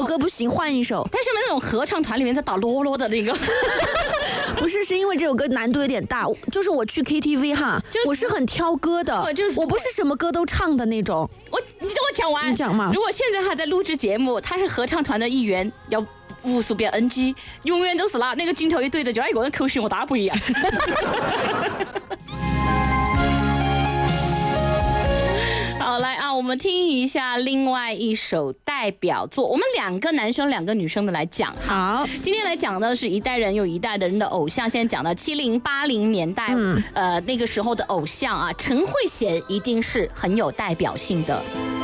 歌不行，换一首。 但是那种合唱团里面在打啰啰的那个， 不是，是因为这首歌难度有点大。就是我去 KTV 哈，我是很挑歌的，我不是什么歌都唱的那种。 你等我讲完。 你讲嘛。 如果现在他在录制节目，他是合唱团的一员，要无数遍 NG， 永远都是那个镜头一对着，就一个人口型我大不一样。好，来啊，我们听一下另外一首代表作。我们2个男生2个女生的来讲。 好， 今天来讲的是一代人有一代的人的偶像。现在讲的70、80年代，那个时候的偶像啊，陈慧娴一定是很有代表性的。